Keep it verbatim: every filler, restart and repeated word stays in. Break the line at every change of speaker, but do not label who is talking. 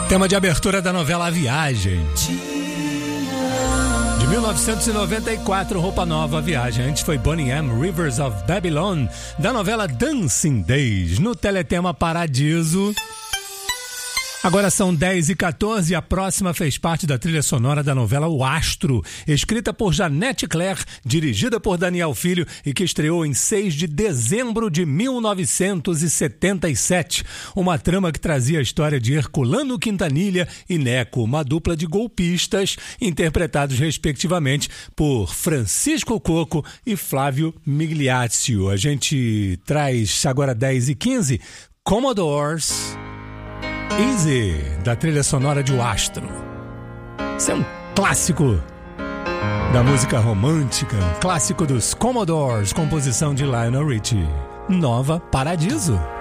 Tema de abertura da novela A Viagem. De mil novecentos e noventa e quatro, Roupa Nova, A Viagem. Antes foi Boney M, Rivers of Babylon, da novela Dancing Days, no teletema Paradiso. Agora são dez e quatorze e a próxima fez parte da trilha sonora da novela O Astro, escrita por Janete Claire, dirigida por Daniel Filho e que estreou em seis de dezembro de mil novecentos e setenta e sete. Uma trama que trazia a história de Herculano Quintanilha e Neco, uma dupla de golpistas, interpretados respectivamente por Francisco Coco e Flávio Migliaccio. A gente traz agora dez e quinze, Commodores... Easy, da trilha sonora de O Astro. Isso é um clássico da música romântica, um clássico dos Commodores, composição de Lionel Richie. Nova Paradiso.